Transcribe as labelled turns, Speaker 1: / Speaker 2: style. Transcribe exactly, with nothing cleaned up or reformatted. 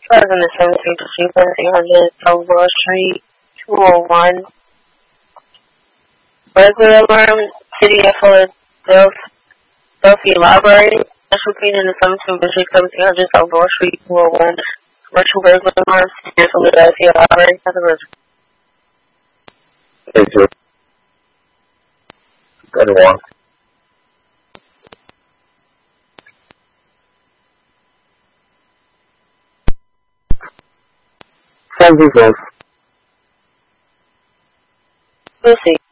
Speaker 1: President seventeen to three hundred South Wall Street, two oh one. Burglar alarm, City of Philadelphia Library. National Feed in the seventeen to seventeen hundred South Wall Street, two oh one. Commercial burglar alarm, City of Philadelphia Library. That's a virgin.
Speaker 2: Thank you. Good one. Thank you, folks.
Speaker 1: We'll see.